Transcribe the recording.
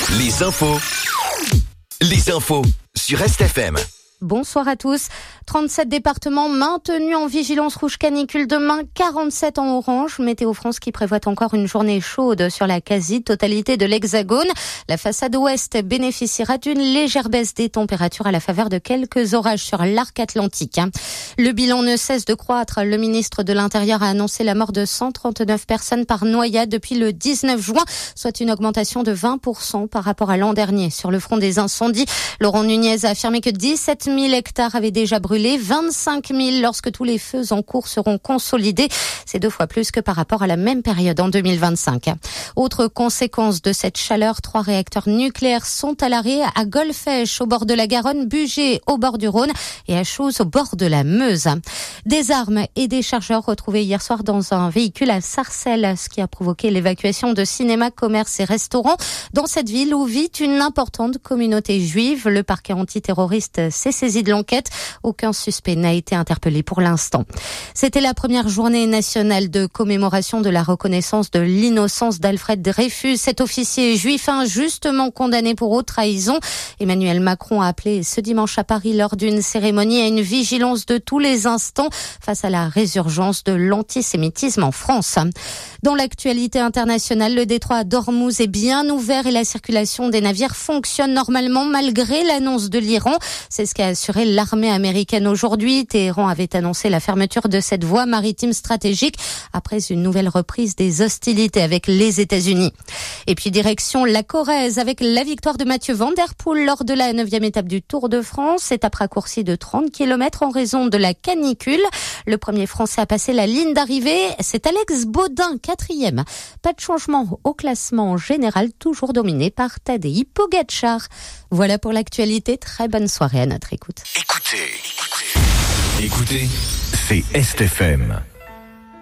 Les infos sur STFM. Bonsoir à tous. 37 départements maintenus en vigilance rouge canicule demain, 47 en orange. Météo France qui prévoit encore une journée chaude sur la quasi-totalité de l'Hexagone. La façade ouest bénéficiera d'une légère baisse des températures à la faveur de quelques orages sur l'arc atlantique. Le bilan ne cesse de croître. Le ministre de l'Intérieur a annoncé la mort de 139 personnes par noyade depuis le 19 juin, soit une augmentation de 20% par rapport à l'an dernier. Sur le front des incendies, Laurent Nunez a affirmé que 17 000 hectares avaient déjà brûlé, 25 000 lorsque tous les feux en cours seront consolidés. C'est 2 fois plus que par rapport à la même période en 2025. Autre conséquence de cette chaleur, 3 réacteurs nucléaires sont à l'arrêt à Golfech, au bord de la Garonne, Bugey, au bord du Rhône et à Chooz, au bord de la Meuse. Des armes et des chargeurs retrouvés hier soir dans un véhicule à Sarcelles, ce qui a provoqué l'évacuation de cinémas, commerces et restaurants dans cette ville où vit une importante communauté juive. Le parquet antiterroriste s'est saisi de l'enquête. Aucun suspect n'a été interpellé pour l'instant. C'était la première journée nationale de commémoration de la reconnaissance de l'innocence d'Alfred Dreyfus, cet officier juif injustement condamné pour haute trahison. Emmanuel Macron a appelé ce dimanche à Paris lors d'une cérémonie à une vigilance de tous les instants face à la résurgence de l'antisémitisme en France. Dans l'actualité internationale, le détroit d'Ormuz est bien ouvert et la circulation des navires fonctionne normalement malgré l'annonce de l'Iran. C'est ce qu'a assuré l'armée américaine aujourd'hui. Téhéran avait annoncé la fermeture de cette voie maritime stratégique après une nouvelle reprise des hostilités avec les États-Unis. Et puis direction la Corrèze avec la victoire de Mathieu Van Der Poel lors de la 9e étape du Tour de France. Étape raccourcie de 30 km en raison de la canicule. Le premier Français à passer la ligne d'arrivée, c'est Alex Baudin, 4e. Pas de changement au classement général, toujours dominé par Tadej Pogačar. Voilà pour l'actualité. Très bonne soirée à notre écoute. Écoutez, c'est STFM.